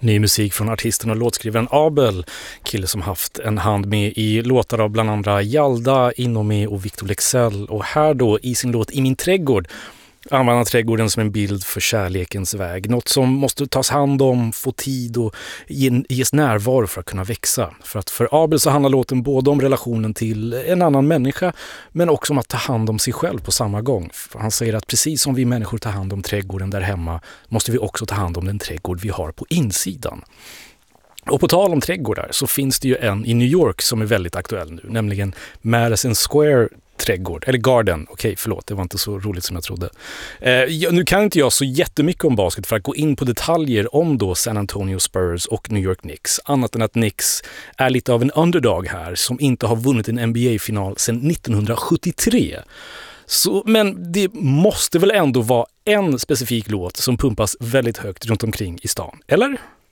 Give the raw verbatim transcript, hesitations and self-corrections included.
Ny musik från artisten och låtskrivaren Abel, kille som haft en hand med i låtar av bland andra Jalda, Inome och Victor Leksell. Och här då i sin låt I min trädgård använder trädgården som en bild för kärlekens väg. Något som måste tas hand om, få tid och ges närvaro för att kunna växa. För att för Abel så handlar låten både om relationen till en annan människa men också om att ta hand om sig själv på samma gång. För han säger att precis som vi människor tar hand om trädgården där hemma måste vi också ta hand om den trädgård vi har på insidan. Och på tal om trädgårdar så finns det ju en i New York som är väldigt aktuell nu, nämligen Madison Square trädgård, eller Garden. Okej, förlåt, det var inte så roligt som jag trodde. Eh, nu kan inte jag så jättemycket om basket för att gå in på detaljer om då San Antonio Spurs och New York Knicks. Annat än att Knicks är lite av en underdog här som inte har vunnit en N B A-final sedan nittonhundrasjuttiotre. Så, men det måste väl ändå vara en specifik låt som pumpas väldigt högt runt omkring i stan, eller?